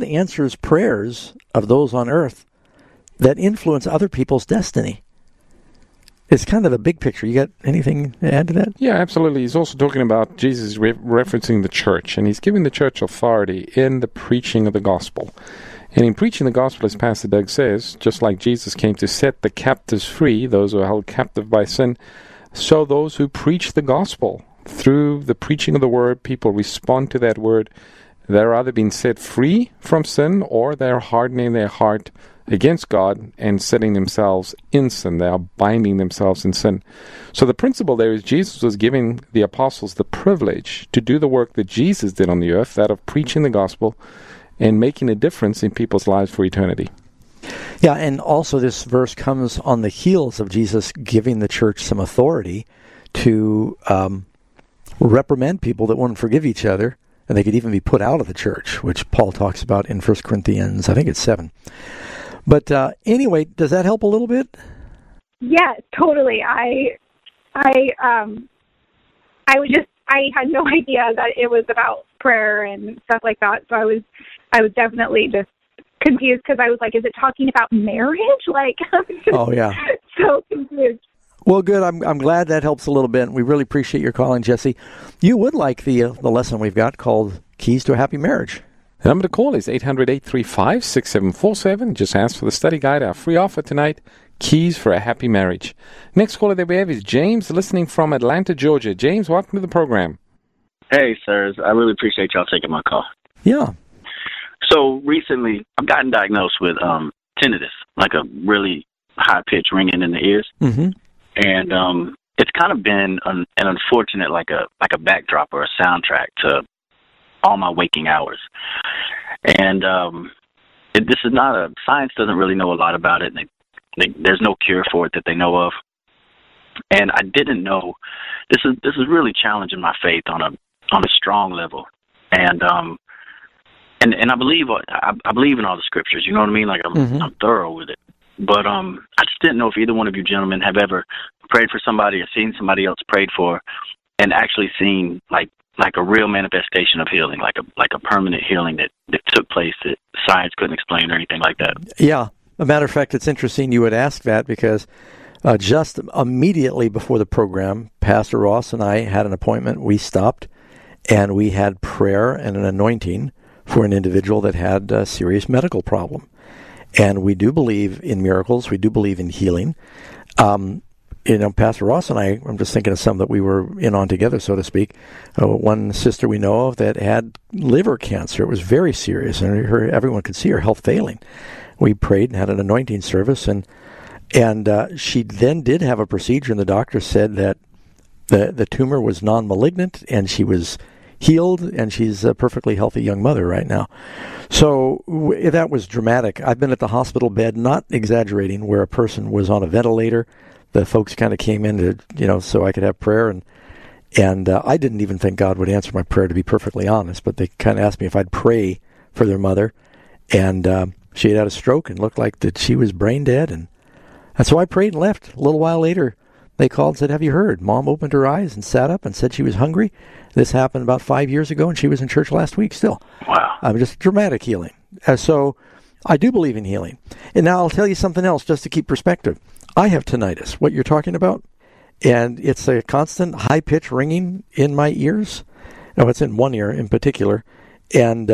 God answers prayers of those on earth that influence other people's destiny. It's kind of a big picture. You got anything to add to that? Yeah, absolutely. He's also talking about Jesus referencing the church, and he's giving the church authority in the preaching of the gospel. And in preaching the gospel, as Pastor Doug says, just like Jesus came to set the captives free, those who are held captive by sin, so those who preach the gospel, through the preaching of the word, people respond to that word. They're either being set free from sin, or they're hardening their heart against God and setting themselves in sin. They are binding themselves in sin. So the principle there is Jesus was giving the apostles the privilege to do the work that Jesus did on the earth, that of preaching the gospel and making a difference in people's lives for eternity. Yeah, and also this verse comes on the heels of Jesus giving the church some authority to reprimand people that wouldn't forgive each other, and they could even be put out of the church, which Paul talks about in 1 Corinthians, I think it's 7. But anyway, does that help a little bit? Yes, totally. I had no idea that it was about prayer and stuff like that. So I was definitely just confused, because I was like, is it talking about marriage? Like, oh yeah, so confused. Well, good. I'm glad that helps a little bit. We really appreciate your calling, Jesse. You would like the lesson we've got called Keys to a Happy Marriage. The number to call is 800-835-6747. Just ask for the study guide, our free offer tonight, Keys for a Happy Marriage. Next caller that we have is James, listening from Atlanta, Georgia. James, welcome to the program. Hey, sirs. I really appreciate y'all taking my call. Yeah. So recently, I've gotten diagnosed with tinnitus, like a really high-pitched ringing in the ears. Mm-hmm. And it's kind of been an unfortunate, like a backdrop or a soundtrack to all my waking hours. And this is not science doesn't really know a lot about it. There's no cure for it that they know of. And I didn't know, this is really challenging my faith on a strong level. And I believe in all the scriptures, you know what I mean? Like I'm thorough with it. But I just didn't know if either one of you gentlemen have ever prayed for somebody or seen somebody else prayed for and actually seen like a real manifestation of healing, like a permanent healing that took place that science couldn't explain or anything like that. Yeah. As a matter of fact, it's interesting you would ask that, because just immediately before the program, Pastor Ross and I had an appointment. We stopped and we had prayer and an anointing for an individual that had a serious medical problem. And we do believe in miracles. We do believe in healing. Pastor Ross and I'm just thinking of some that we were in on together, so to speak. One sister we know of that had liver cancer. It was very serious, and everyone could see her health failing. We prayed and had an anointing service, and she then did have a procedure, and the doctor said that the tumor was non-malignant, and she was healed, and she's a perfectly healthy young mother right now. So that was dramatic. I've been at the hospital bed, not exaggerating, where a person was on a ventilator. The folks kind of came in to, so I could have prayer, and I didn't even think God would answer my prayer, to be perfectly honest, but they kind of asked me if I'd pray for their mother, and she had a stroke and looked like that she was brain dead, and so I prayed and left. A little while later, they called and said, "Have you heard? Mom opened her eyes and sat up and said she was hungry." This happened about 5 years ago, and she was in church last week still. Wow. Just dramatic healing. So I do believe in healing. And now I'll tell you something else just to keep perspective. I have tinnitus, what you're talking about, and it's a constant high-pitched ringing in my ears. No, it's in one ear in particular. And,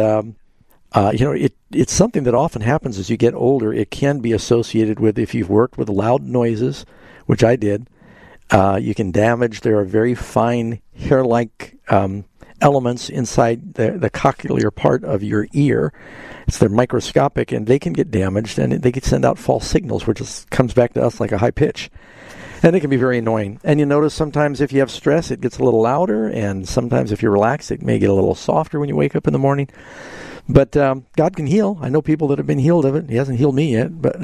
it's something that often happens as you get older. It can be associated with, if you've worked with loud noises, which I did, you can damage. There are very fine hair-like elements inside the cochlear part of your ear. They're microscopic, and they can get damaged, and they can send out false signals, which comes back to us like a high pitch. And it can be very annoying. And you notice sometimes if you have stress, it gets a little louder, and sometimes if you're relaxed, it may get a little softer when you wake up in the morning. But God can heal. I know people that have been healed of it. He hasn't healed me yet. But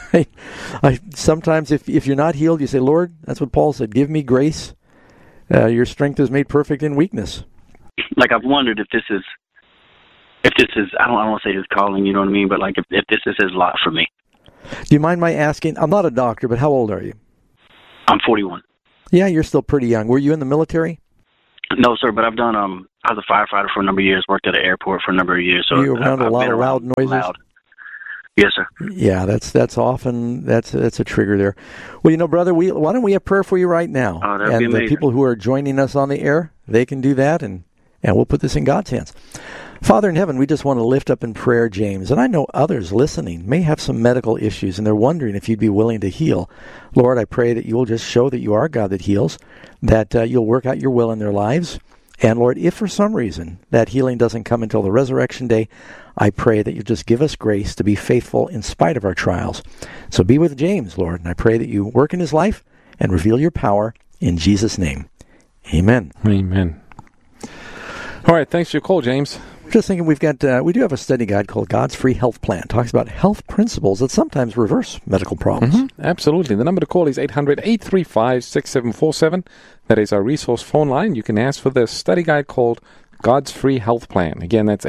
I sometimes, if you're not healed, you say, "Lord," that's what Paul said, "give me grace. Your strength is made perfect in weakness." Like, I've wondered if this is, I don't want to say his calling, you know what I mean? But like, if this is his lot for me. Do you mind my asking? I'm not a doctor, but how old are you? I'm 41. Yeah, you're still pretty young. Were you in the military? No, sir, but I've done I was a firefighter for a number of years, worked at an airport for a number of years. So you were around a lot of loud noises? Loud. Yes, sir. Yeah, that's often that's a trigger there. Well, brother, why don't we have prayer for you right now? Oh, that'd be amazing. The people who are joining us on the air, they can do that, and we'll put this in God's hands. Father in heaven, we just want to lift up in prayer James, and I know others listening may have some medical issues, and they're wondering if you'd be willing to heal. Lord, I pray that you will just show that you are God that heals, that you'll work out your will in their lives. And Lord, if for some reason that healing doesn't come until the resurrection day, I pray that you just give us grace to be faithful in spite of our trials. So be with James, Lord, and I pray that you work in his life and reveal your power in Jesus' name. Amen. Amen. All right, thanks for your call, James. Just thinking, we do have a study guide called God's Free Health Plan. It talks about health principles that sometimes reverse medical problems. Mm-hmm. Absolutely. The number to call is 800-835-6747. That is our resource phone line. You can ask for the study guide called God's Free Health Plan. Again, that's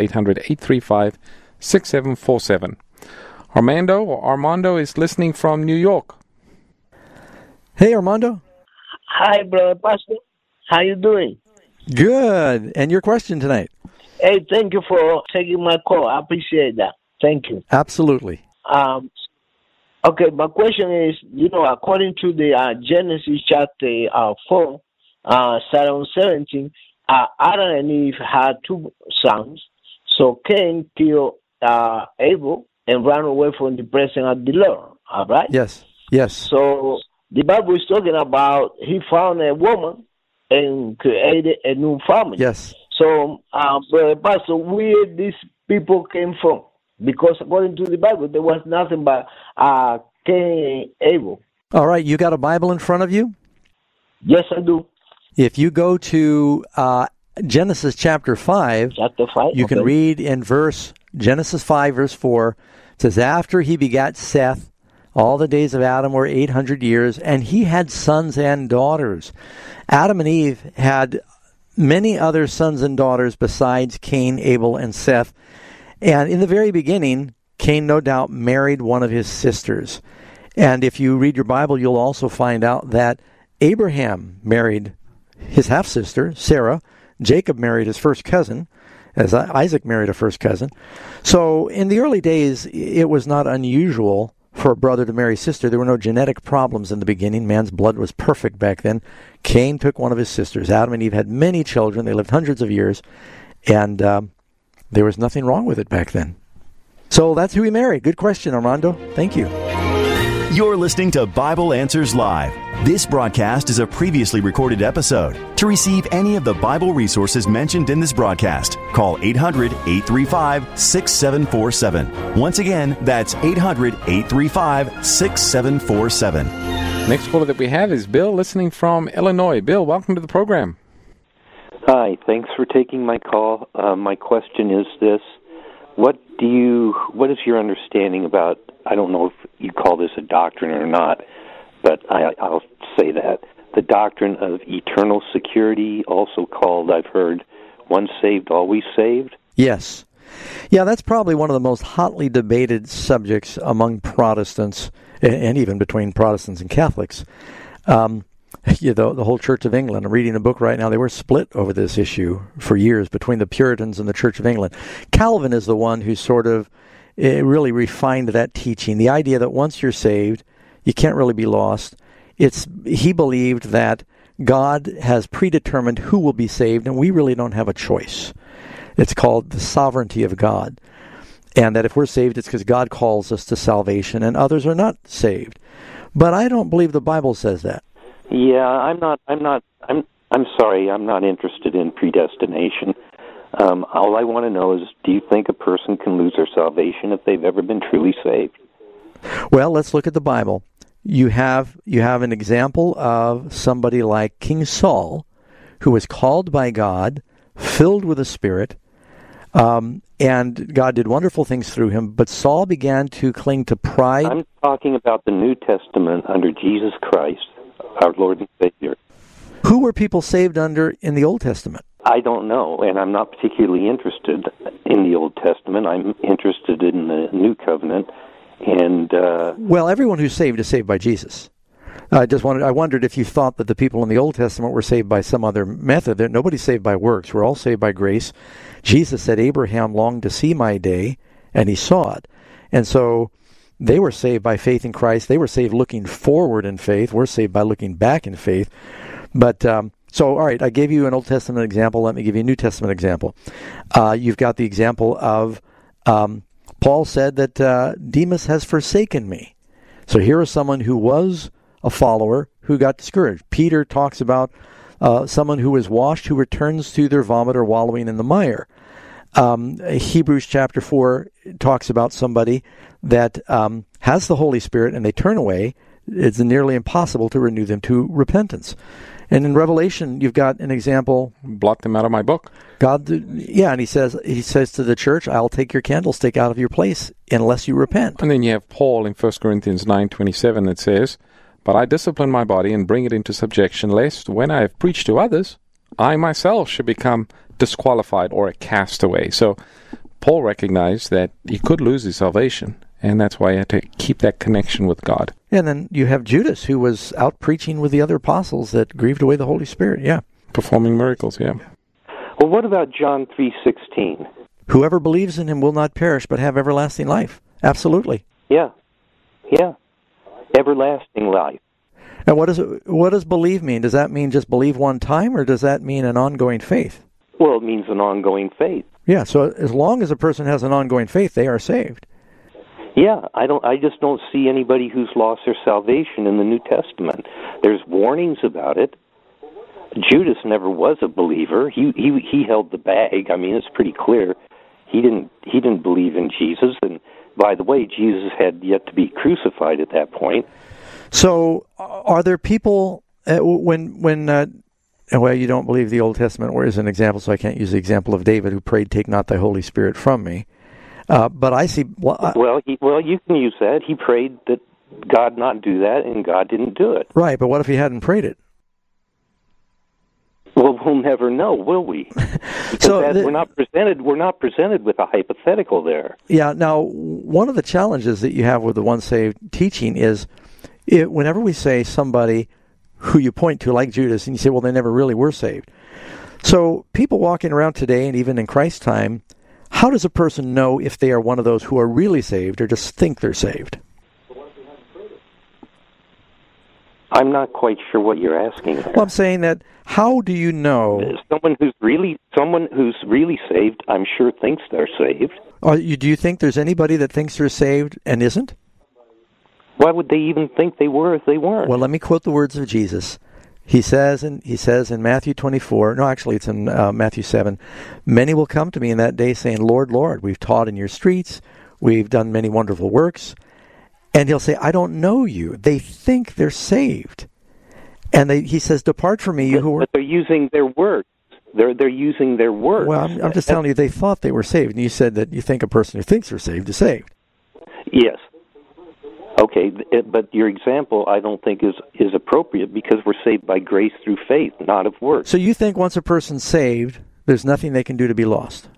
800-835-6747. Armando is listening from New York. Hey, Armando. Hi, brother pastor. How you doing? Good. And your question tonight? Hey, thank you for taking my call. I appreciate that. Thank you. Absolutely. Okay, my question is, according to the Genesis chapter 4, starting on 17, Adam and Eve had two sons. So Cain killed Abel and ran away from the presence of the Lord. All right? Yes. So the Bible is talking about he found a woman and created a new family. Yes. So, Pastor, where these people came from? Because according to the Bible, there was nothing but Cain and Abel. All right, you got a Bible in front of you? Yes, I do. If you go to Genesis chapter 5, you can read in Genesis 5, verse 4, it says, after he begat Seth, all the days of Adam were 800 years, and he had sons and daughters. Adam and Eve had many other sons and daughters besides Cain, Abel, and Seth. And in the very beginning, Cain no doubt married one of his sisters. And if you read your Bible, you'll also find out that Abraham married his half-sister, Sarah. Jacob married his first cousin, as Isaac married a first cousin. So in the early days, it was not unusual for a brother to marry a sister. There were no genetic problems in the beginning. Man's blood was perfect back then. Cain took one of his sisters. Adam and Eve had many children. They lived hundreds of years, and there was nothing wrong with it back then. So that's who he married. Good question, Armando. Thank you. You're listening to Bible Answers Live. This broadcast is a previously recorded episode. To receive any of the Bible resources mentioned in this broadcast, call 800-835-6747. Once again, that's 800-835-6747. Next caller that we have is Bill, listening from Illinois. Bill, welcome to the program. Hi, thanks for taking my call. My question is this. What is your understanding about, I don't know if you call this a doctrine or not, but I'll say that, the doctrine of eternal security, also called, I've heard, once saved, always saved? Yes. Yeah, that's probably one of the most hotly debated subjects among Protestants, and even between Protestants and Catholics. The whole Church of England, I'm reading a book right now, they were split over this issue for years between the Puritans and the Church of England. Calvin is the one who sort of really refined that teaching, the idea that once you're saved, you can't really be lost. He believed that God has predetermined who will be saved, and we really don't have a choice. It's called the sovereignty of God. And that if we're saved, it's because God calls us to salvation, and others are not saved. But I don't believe the Bible says that. Yeah, I'm sorry, I'm not interested in predestination. All I want to know is, do you think a person can lose their salvation if they've ever been truly saved? Well, let's look at the Bible. You have an example of somebody like King Saul, who was called by God, filled with the Spirit, and God did wonderful things through him, but Saul began to cling to pride. I'm talking about the New Testament under Jesus Christ, our Lord and Savior. Who were people saved under in the Old Testament? I don't know, and I'm not particularly interested in the Old Testament. I'm interested in the New Covenant. And well, everyone who's saved is saved by Jesus. I wondered if you thought that the people in the Old Testament were saved by some other method. Nobody's saved by works. We're all saved by grace. Jesus said, Abraham longed to see my day, and he saw it. And so they were saved by faith in Christ. They were saved looking forward in faith. We're saved by looking back in faith. But so, all right, I gave you an Old Testament example. Let me give you a New Testament example. You've got the example of Paul said that Demas has forsaken me. So here is someone who was a follower who got discouraged. Peter talks about someone who is washed, who returns to their vomit or wallowing in the mire. Hebrews chapter 4 talks about somebody that has the Holy Spirit and they turn away. It's nearly impossible to renew them to repentance. And in Revelation, you've got an example. Blot them out of my book. God, yeah, and he says to the church, I'll take your candlestick out of your place unless you repent. And then you have Paul in 1 Corinthians 9:27 that says, but I discipline my body and bring it into subjection, lest when I have preached to others, I myself should become disqualified or a castaway. So Paul recognized that he could lose his salvation, and that's why he had to keep that connection with God. And then you have Judas, who was out preaching with the other apostles that grieved away the Holy Spirit, yeah. Performing miracles, yeah. Well, what about John 3:16? Whoever believes in him will not perish, but have everlasting life. Absolutely. Yeah. Everlasting life. And what does believe mean? Does that mean just believe one time, or does that mean an ongoing faith? Well, it means an ongoing faith. Yeah, so as long as a person has an ongoing faith, they are saved. Yeah, I just don't see anybody who's lost their salvation in the New Testament. There's warnings about it. Judas never was a believer. He held the bag. I mean, it's pretty clear. He didn't believe in Jesus, and by the way, Jesus had yet to be crucified at that point. So, are there people well, you don't believe the Old Testament is an example, so I can't use the example of David who prayed, "Take not thy Holy Spirit from me." But I see. Well, you can use that. He prayed that God not do that, and God didn't do it. Right, but what if he hadn't prayed it? Well, we'll never know, will we? Because we're not presented with a hypothetical there. Yeah. Now, one of the challenges that you have with the once saved teaching is, whenever we say somebody who you point to, like Judas, and you say, well, they never really were saved. So people walking around today, and even in Christ's time, how does a person know if they are one of those who are really saved or just think they're saved? I'm not quite sure what you're asking there. Well, I'm saying that, how do you know? Someone who's really saved, I'm sure thinks they're saved. Do you think there's anybody that thinks they're saved and isn't? Why would they even think they were if they weren't? Well, let me quote the words of Jesus. He says in Matthew 24, no, actually it's in Matthew 7, many will come to me in that day saying, Lord, Lord, we've taught in your streets, we've done many wonderful works. And he'll say, I don't know you. They think they're saved. And he says, depart from me, you who are... But they're using their words. They're using their words. Well, I'm just telling you, they thought they were saved. And you said that you think a person who thinks they're saved is saved. Yes. Okay, but your example I don't think is appropriate because we're saved by grace through faith, not of works. So you think once a person's saved, there's nothing they can do to be lost?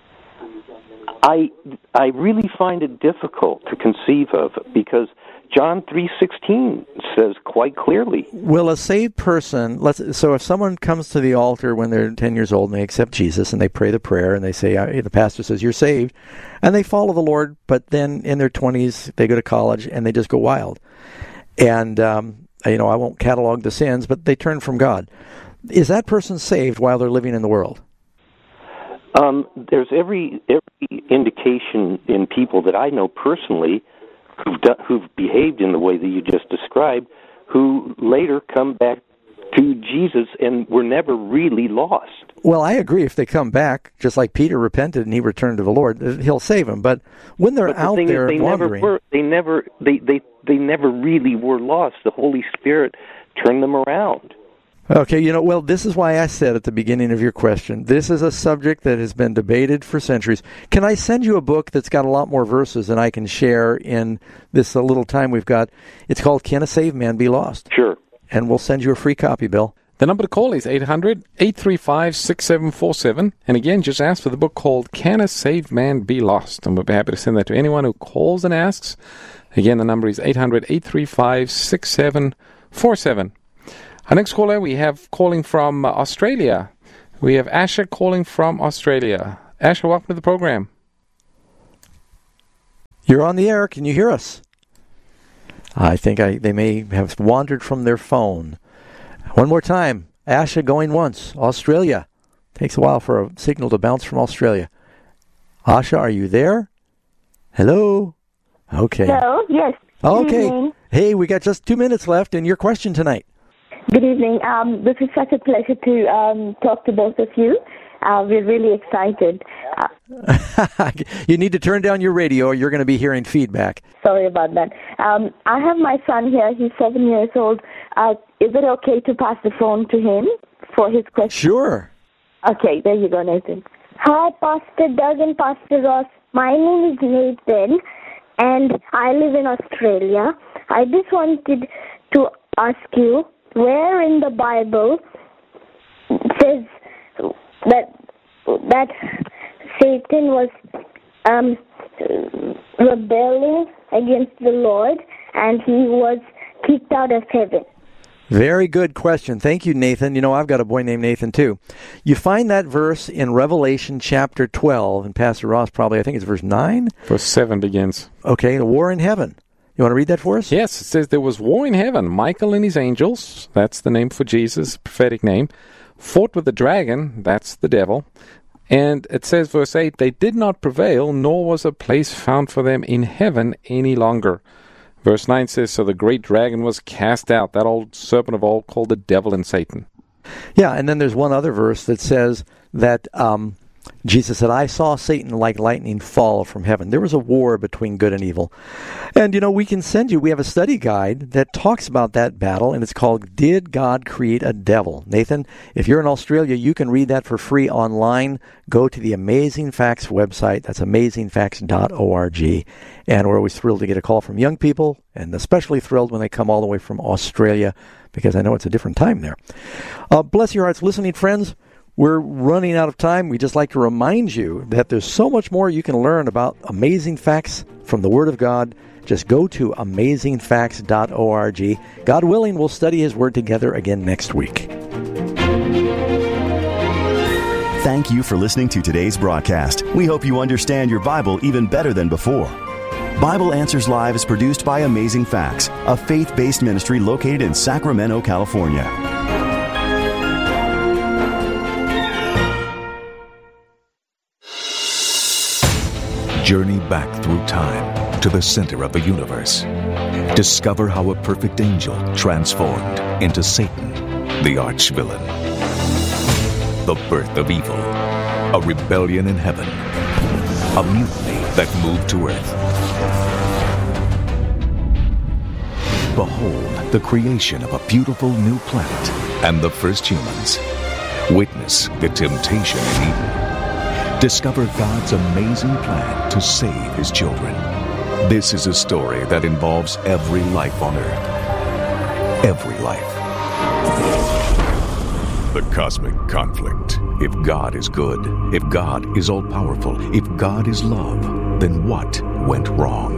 I really find it difficult to conceive of because John 3:16 says quite clearly. Will a saved person, so if someone comes to the altar when they're 10 years old and they accept Jesus and they pray the prayer and they say, the pastor says, you're saved, and they follow the Lord, but then in their 20s they go to college and they just go wild. And, I won't catalog the sins, but they turn from God. Is that person saved while they're living in the world? There's every indication in people that I know personally who've behaved in the way that you just described, who later come back to Jesus and were never really lost. Well, I agree. If they come back, just like Peter repented and he returned to the Lord, he'll save them. But when they're out there wandering, they never really were lost. The Holy Spirit turned them around. Okay, this is why I said at the beginning of your question, this is a subject that has been debated for centuries. Can I send you a book that's got a lot more verses than I can share in this little time we've got? It's called Can a Saved Man Be Lost? Sure. And we'll send you a free copy, Bill. The number to call is 800-835-6747. And again, just ask for the book called Can a Saved Man Be Lost? And we'll be happy to send that to anyone who calls and asks. Again, the number is 800-835-6747. 47. Our next caller we have calling from Australia. We have Asher calling from Australia. Asher, welcome to the program. You're on the air. Can you hear us? I think they may have wandered from their phone. One more time. Asha going once. Australia. Takes a while for a signal to bounce from Australia. Asha, are you there? Hello? Okay. Hello, yes. Okay. Hey, we got just 2 minutes left and your question tonight. Good evening. This is such a pleasure to talk to both of you. We're really excited. You need to turn down your radio or you're going to be hearing feedback. Sorry about that. I have my son here. He's 7 years old. Is it okay to pass the phone to him for his question? Sure. Okay, there you go, Nathan. Hi, Pastor Doug and Pastor Ross. My name is Nathan, and I live in Australia. I just wanted to ask you, where in the Bible says that Satan was rebelling against the Lord and he was kicked out of heaven? Very good question. Thank you, Nathan. You know, I've got a boy named Nathan, too. You find that verse in Revelation chapter 12, and Pastor Ross probably, I think it's verse 9? Verse 7 begins. Okay, the war in heaven. You want to read that for us? Yes, it says there was war in heaven. Michael and his angels, that's the name for Jesus, prophetic name, fought with the dragon, that's the devil. And it says, verse 8, they did not prevail, nor was a place found for them in heaven any longer. Verse 9 says, so the great dragon was cast out, that old serpent of old called the devil and Satan. Yeah, and then there's one other verse that says that Jesus said, I saw Satan like lightning fall from heaven. There was a war between good and evil. And, you know, we can send you, we have a study guide that talks about that battle, and it's called Did God Create a Devil? Nathan, if you're in Australia, you can read that for free online. Go to the Amazing Facts website. That's amazingfacts.org. And we're always thrilled to get a call from young people, and especially thrilled when they come all the way from Australia, because I know it's a different time there. Bless your hearts, listening friends. We're running out of time. We just like to remind you that there's so much more you can learn about amazing facts from the Word of God. Just go to amazingfacts.org. God willing, we'll study His Word together again next week. Thank you for listening to today's broadcast. We hope you understand your Bible even better than before. Bible Answers Live is produced by Amazing Facts, a faith-based ministry located in Sacramento, California. Journey back through time to the center of the universe. Discover how a perfect angel transformed into Satan, the arch-villain. The birth of evil, a rebellion in heaven, a mutiny that moved to earth. Behold the creation of a beautiful new planet and the first humans. Witness the temptation in Eden. Discover God's amazing plan to save His children. This is a story that involves every life on earth. Every life. The cosmic conflict. If God is good, if God is all-powerful, if God is love, then what went wrong?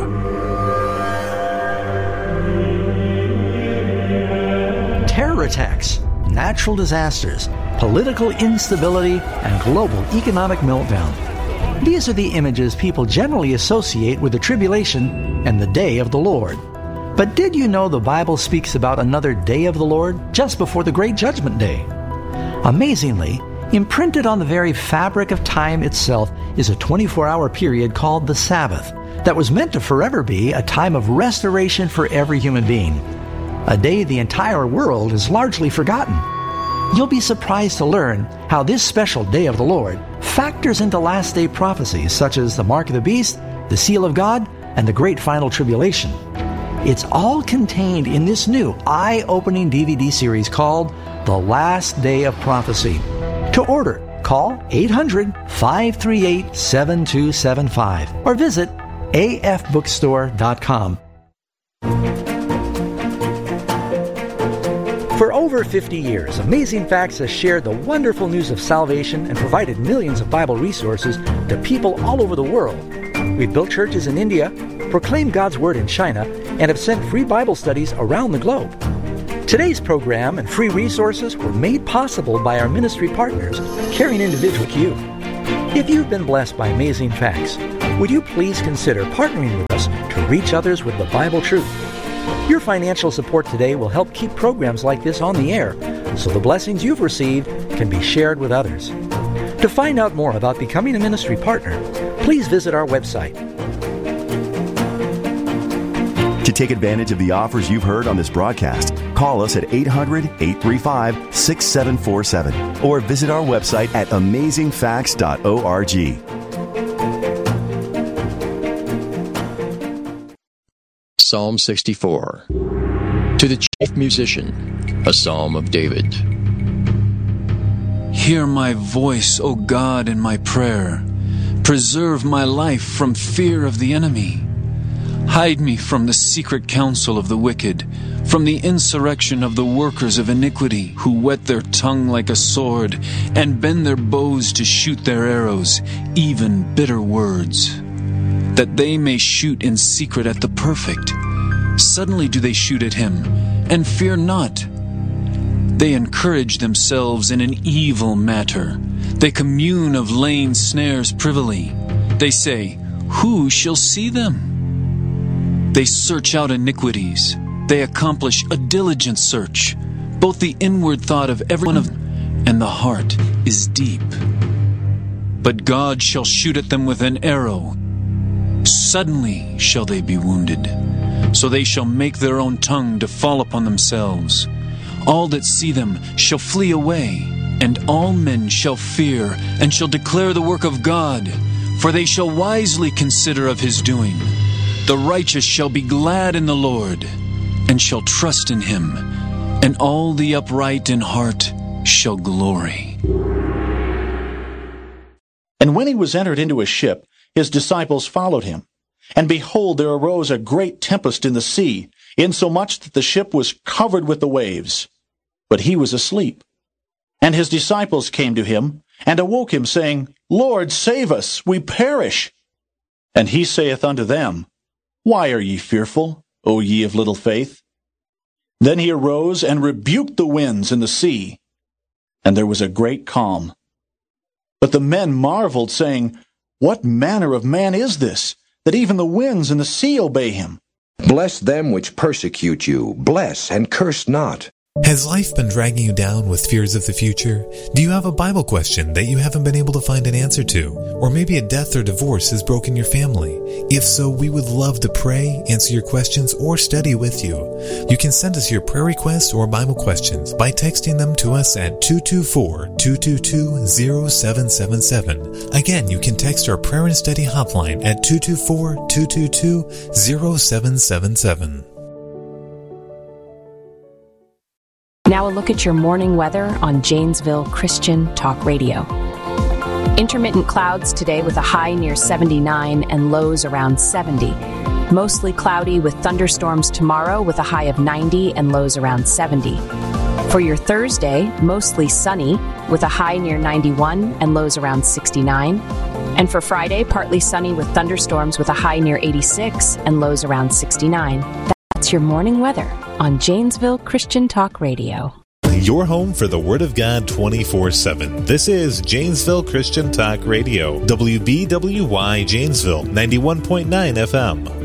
Terror attacks, natural disasters, political instability, and global economic meltdown. These are the images people generally associate with the tribulation and the day of the Lord. But did you know the Bible speaks about another day of the Lord just before the Great Judgment Day? Amazingly, imprinted on the very fabric of time itself is a 24-hour period called the Sabbath that was meant to forever be a time of restoration for every human being. A day the entire world is largely forgotten. You'll be surprised to learn how this special day of the Lord factors into last day prophecies such as the mark of the beast, the seal of God, and the great final tribulation. It's all contained in this new eye-opening DVD series called The Last Day of Prophecy. To order, call 800-538-7275 or visit afbookstore.com. For over 50 years, Amazing Facts has shared the wonderful news of salvation and provided millions of Bible resources to people all over the world. We've built churches in India, proclaimed God's Word in China, and have sent free Bible studies around the globe. Today's program and free resources were made possible by our ministry partners, Caring Individual Q. If you've been blessed by amazing facts, would you please consider partnering with us to reach others with the Bible truth? Your financial support today will help keep programs like this on the air, so the blessings you've received can be shared with others. To find out more about becoming a ministry partner, please visit our website. To take advantage of the offers you've heard on this broadcast, call us at 800-835-6747 or visit our website at amazingfacts.org. Psalm 64. To the chief musician, a psalm of David. Hear my voice, O God, in my prayer. Preserve my life from fear of the enemy. Hide me from the secret counsel of the wicked, from the insurrection of the workers of iniquity, who whet their tongue like a sword, and bend their bows to shoot their arrows, even bitter words, that they may shoot in secret at the perfect. Suddenly do they shoot at him, and fear not. They encourage themselves in an evil matter. They commune of laying snares privily. They say, who shall see them? They search out iniquities. They accomplish a diligent search. Both the inward thought of every one of them and the heart is deep. But God shall shoot at them with an arrow. Suddenly shall they be wounded. So they shall make their own tongue to fall upon themselves. All that see them shall flee away, and all men shall fear, and shall declare the work of God, for they shall wisely consider of his doing. The righteous shall be glad in the Lord, and shall trust in him, and all the upright in heart shall glory. And when he was entered into a ship, his disciples followed him. And behold, there arose a great tempest in the sea, insomuch that the ship was covered with the waves. But he was asleep. And his disciples came to him, and awoke him, saying, Lord, save us, we perish. And he saith unto them, Why are ye fearful, O ye of little faith? Then he arose and rebuked the winds and the sea, and there was a great calm. But the men marveled, saying, What manner of man is this, that even the winds and the sea obey him? Bless them which persecute you. Bless and curse not. Has life been dragging you down with fears of the future? Do you have a Bible question that you haven't been able to find an answer to? Or maybe a death or divorce has broken your family? If so, we would love to pray, answer your questions, or study with you. You can send us your prayer requests or Bible questions by texting them to us at 224-222-0777. Again, you can text our prayer and study hotline at 224-222-0777. Now a look at your morning weather on Janesville Christian Talk Radio. Intermittent clouds today with a high near 79 and lows around 70. Mostly cloudy with thunderstorms tomorrow with a high of 90 and lows around 70. For your Thursday, mostly sunny with a high near 91 and lows around 69. And for Friday, partly sunny with thunderstorms with a high near 86 and lows around 69. That's your morning weather on Janesville Christian Talk Radio. Your home for the Word of God 24/7. This is Janesville Christian Talk Radio. WBWY Janesville 91.9 FM.